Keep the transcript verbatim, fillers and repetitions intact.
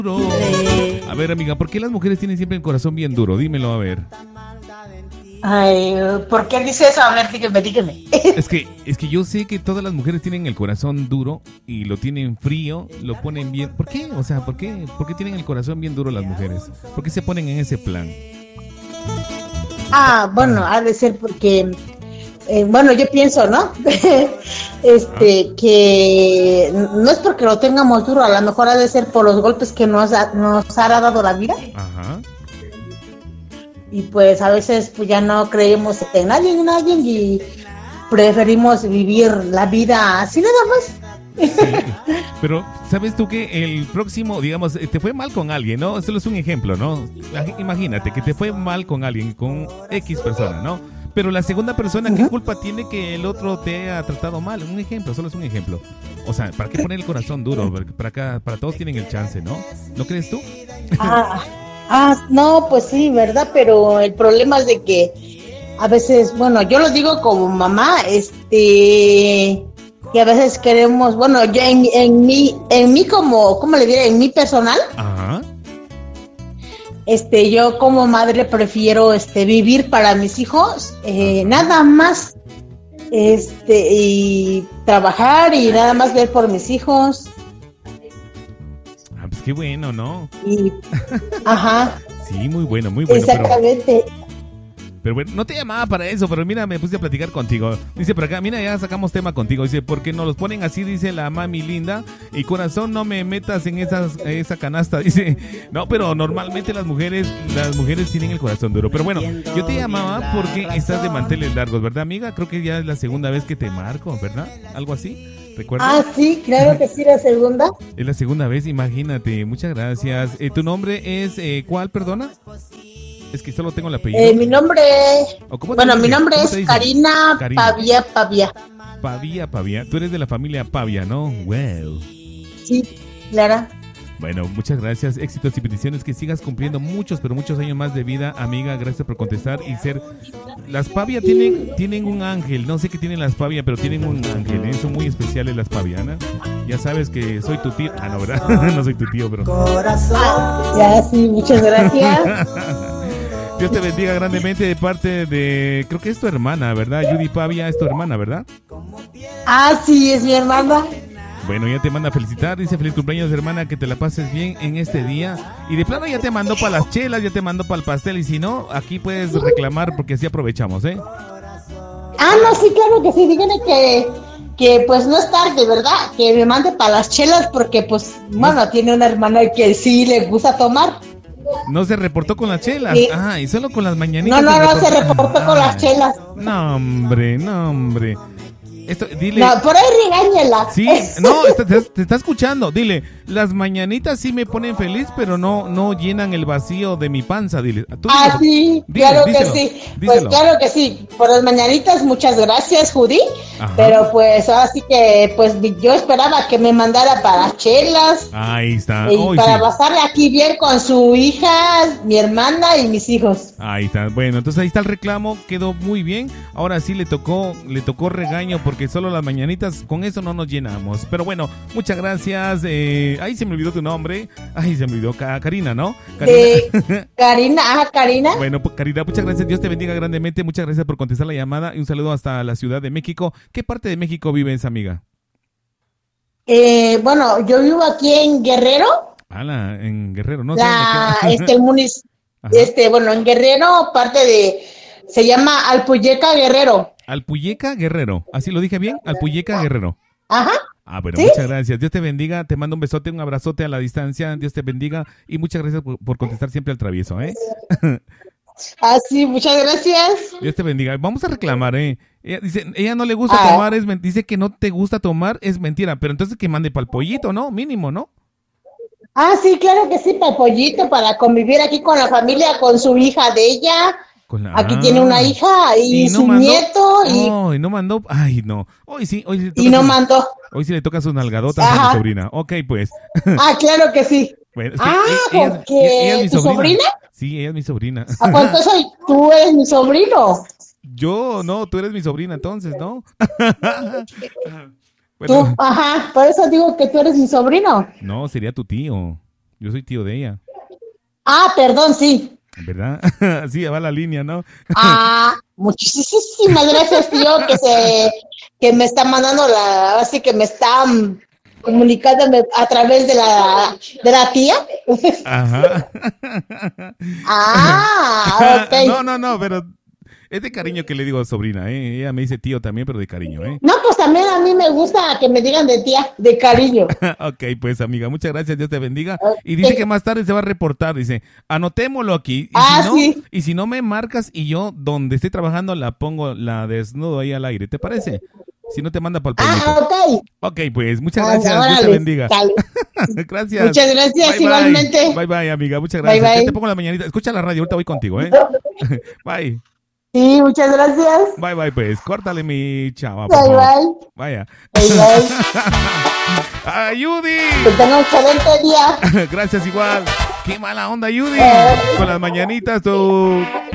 duro. A ver, amiga, ¿por qué las mujeres tienen siempre el corazón bien duro? Dímelo, a ver. Ay, ¿por qué dice eso? A ver, dígame, dígame. Es que, es que yo sé que todas las mujeres tienen el corazón duro y lo tienen frío, lo ponen bien. ¿Por qué? O sea, ¿por qué? ¿Por qué tienen el corazón bien duro las mujeres? ¿Por qué se ponen en ese plan? Ah, bueno, ha de ser porque, eh, bueno, yo pienso, ¿no? este, ah. que no es porque lo tengamos duro, a lo mejor ha de ser por los golpes que nos ha, nos ha dado la vida. Ajá. Y pues a veces pues ya no creemos en nadie, en nadie y preferimos vivir la vida así nada más. Sí, pero ¿sabes tú que el próximo, digamos, te fue mal con alguien, ¿no? Solo es un ejemplo, ¿no? Imagínate que te fue mal con alguien, con X persona, ¿no? Pero la segunda persona, ¿qué culpa tiene que el otro te haya tratado mal? Un ejemplo, solo es un ejemplo. O sea, ¿para qué poner el corazón duro? Para acá, para todos tienen el chance, ¿no? ¿No crees tú? Ah. Ah, no, pues sí, ¿verdad? Pero el problema es de que a veces, bueno, yo lo digo como mamá, este, que a veces queremos, bueno, yo en, en mí, en mí como, ¿cómo le diré? En mí personal, ajá. Este, yo como madre prefiero, este, vivir para mis hijos, eh, nada más, este, y trabajar y nada más ver por mis hijos. Pues qué bueno, ¿no? Y, ajá. Sí, muy bueno, muy bueno. Exactamente. Pero, pero bueno, no te llamaba para eso, pero mira, me puse a platicar contigo. Dice por acá, mira, ya sacamos tema contigo. Dice, porque nos los ponen así, dice la mami linda. Y corazón, no me metas en esas, esa canasta. Dice, no, pero normalmente las mujeres, las mujeres tienen el corazón duro. Pero bueno, yo te llamaba porque estás de manteles largos, ¿verdad, amiga? Creo que ya es la segunda vez que te marco, ¿verdad? Algo así. ¿Recuerdas? Ah, sí, claro que sí, la segunda. Es la segunda vez, imagínate. Muchas gracias. Eh, ¿Tu nombre es eh, cuál, perdona? Es que solo tengo el apellido. Eh, mi nombre, bueno, mi nombre es Karina, Karina Pavia Pavia. Pavia Pavia. Tú eres de la familia Pavia, ¿no? Wow. Sí, Clara. Bueno, muchas gracias, éxitos y bendiciones, que sigas cumpliendo muchos, pero muchos años más de vida, amiga. Gracias por contestar y ser. Las Pavia tienen, tienen un ángel, no sé qué tienen las Pavia, pero tienen un ángel, ¿eh? Son muy especiales las pavianas. Ya sabes que soy tu tío. Ah, no, ¿verdad? No soy tu tío, pero. Ah, ya, sí, muchas gracias. Dios te bendiga grandemente de parte de, creo que es tu hermana, ¿verdad? Judy Pavia es tu hermana, ¿verdad? Ah, sí, es mi hermana. Bueno, ya te manda a felicitar, dice feliz cumpleaños, hermana, que te la pases bien en este día. Y de plano ya te mandó para las chelas, ya te mandó para el pastel. Y si no, aquí puedes reclamar porque así aprovechamos, ¿eh? Ah, no, sí, claro que sí, díganle que, que pues no es tarde, ¿verdad? Que me mande para las chelas porque pues, bueno, tiene una hermana que sí le gusta tomar. No se reportó con las chelas. Sí. Ah, y solo con las mañanitas. No, no, no se reportó ah, con las chelas. No, hombre, no, hombre. Esto, dile. No, por ahí regáñela. Sí, no, te, te, te está escuchando. Dile, las mañanitas sí me ponen feliz, pero no, no llenan el vacío de mi panza. Dile. ¿Tú ah, sí, dile, claro díselo, que sí. Díselo. Pues claro que sí. Por las mañanitas, muchas gracias, Judy. Ajá. Pero pues así que, pues yo esperaba que me mandara para chelas. Ahí está. Y oh, para sí. pasarla aquí bien con su hija, mi hermana y mis hijos. Ahí está. Bueno, entonces ahí está el reclamo. Quedó muy bien. Ahora sí le tocó, le tocó regaño porque solo las mañanitas, con eso no nos llenamos. Pero bueno, muchas gracias. Eh, ay, se me olvidó tu nombre. Ay, se me olvidó. Karina, ¿no? Karina, eh, Karina, ajá, Karina. Bueno, pues, Karina, muchas gracias. Dios te bendiga grandemente. Muchas gracias por contestar la llamada y un saludo hasta la Ciudad de México. ¿Qué parte de México vives, amiga? Eh, bueno, yo vivo aquí en Guerrero. Ah, en Guerrero, ¿no? La, este, el municipio, este, bueno, en Guerrero, parte de, se llama Alpuyeca Guerrero. Alpuyeca Guerrero, ¿así lo dije bien? Alpuyeca Guerrero. Ajá. Ah, bueno, ¿sí? Muchas gracias. Dios te bendiga, te mando un besote, un abrazote a la distancia. Dios te bendiga y muchas gracias por, por contestar siempre al travieso, ¿eh? Ah, sí, muchas gracias. Dios te bendiga. Vamos a reclamar, ¿eh? Ella dice, ella no le gusta ah. tomar, es dice que no te gusta tomar, es mentira, pero entonces que mande para el pollito, ¿no? Mínimo, ¿no? Ah, sí, claro que sí, para el pollito, para convivir aquí con la familia, con su hija de ella. La... Aquí tiene una hija y, y no su mandó... nieto. Y... Oh, y no mandó. Ay, no. Hoy sí, hoy sí y no su... mandó. Hoy sí le toca sus nalgadotas Ajá. a mi sobrina. Ok, pues. Ah, claro que sí. Bueno, es que ah, ella, ella, porque ella, ella es mi ¿tu sobrina? sobrina? Sí, ella es mi sobrina. ¿A cuánto soy? Tú eres mi sobrino. Yo, no, tú eres mi sobrina entonces, ¿no? Bueno. Tú, ajá, por eso digo que tú eres mi sobrino. No, sería tu tío. Yo soy tío de ella. Ah, perdón, sí. ¿Verdad? Así va la línea, ¿no? Ah, muchísimas gracias, tío, que se, que me está mandando la, así que me está um, comunicándome a través de la, de la tía. Ajá. Ah, ok. No, no, no, pero es de cariño que le digo a sobrina, ¿eh? Ella me dice tío también, pero de cariño, ¿eh? No, pues también a mí me gusta que me digan de tía, de cariño. Ok, pues amiga, muchas gracias, Dios te bendiga. Okay. Y dice que más tarde se va a reportar, dice, anotémoslo aquí. Y Ah, si no, sí. y si no me marcas y yo donde esté trabajando la pongo, la desnudo ahí al aire, ¿te parece? Si no te manda para el pueblito. Ah, ok. Ok, pues muchas Ah, gracias, Dios te órale, bendiga. sale. Gracias. Muchas gracias, Bye, igualmente. Bye, bye, bye, amiga, muchas Bye, gracias. Ya bye. te pongo la mañanita. Escucha la radio, ahorita voy contigo, ¿eh? Bye. Sí, muchas gracias. Bye, bye, pues. Córtale mi chava, por Bye, favor. bye. Vaya. Bye, bye. ¡Ayudi! Que tenga un excelente día. Gracias igual. Qué mala onda, Judy. Eh. Con las mañanitas, tú.